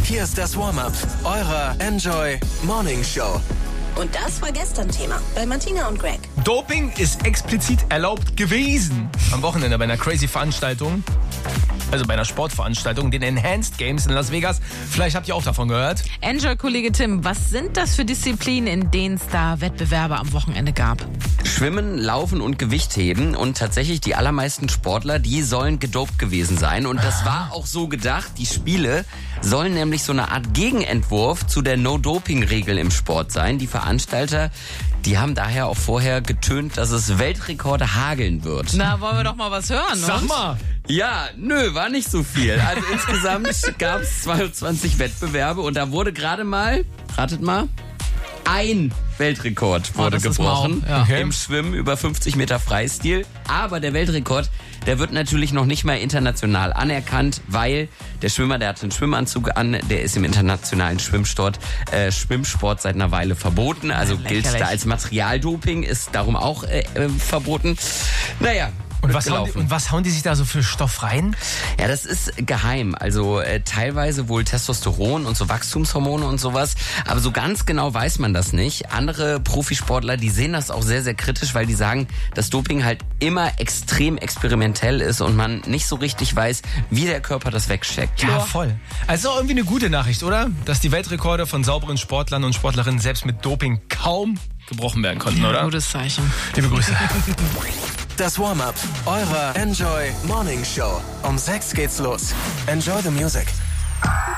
Hier ist das Warm-Up eurer Enjoy Morning Show. Und das war gestern Thema bei Martina und Greg. Doping ist explizit erlaubt gewesen. Am Wochenende bei einer crazy Veranstaltung. Also bei einer Sportveranstaltung, den Enhanced Games in Las Vegas. Vielleicht habt ihr auch davon gehört. Enjoy-Kollege Tim, was sind das für Disziplinen, in denen es da Wettbewerbe am Wochenende gab? Schwimmen, Laufen und Gewichtheben. Und tatsächlich die allermeisten Sportler, die sollen gedopt gewesen sein. Und das war auch so gedacht. Die Spiele sollen nämlich so eine Art Gegenentwurf zu der No-Doping-Regel im Sport sein. Die Veranstalter, die haben daher auch vorher getönt, dass es Weltrekorde hageln wird. Na, wollen wir doch mal was hören, Sag mal. Ja, war nicht so viel. Also insgesamt gab es 22 Wettbewerbe und da wurde gerade mal, ratet mal, ein Weltrekord wurde das ist gebrochen mau, ja. im Schwimmen über 50 Meter Freistil. Aber der Weltrekord, der wird natürlich noch nicht mal international anerkannt, weil der Schwimmer, der hat einen Schwimmanzug an, der ist im internationalen Schwimmsport seit einer Weile verboten. Also gilt da als Materialdoping, ist darum auch verboten. Naja. Und was hauen die sich da so für Stoff rein? Ja, das ist geheim. Also teilweise wohl Testosteron und so Wachstumshormone und sowas. Aber so ganz genau weiß man das nicht. Andere Profisportler, die sehen das auch sehr, sehr kritisch, weil die sagen, dass Doping halt immer extrem experimentell ist und man nicht so richtig weiß, wie der Körper das wegsteckt. Ja, voll. Also irgendwie eine gute Nachricht, oder? Dass die Weltrekorde von sauberen Sportlern und Sportlerinnen selbst mit Doping kaum gebrochen werden konnten, oder? Gutes Zeichen. Liebe Grüße. Das Warm-Up eurer Enjoy Morning Show. Um 6 geht's los. Enjoy the music.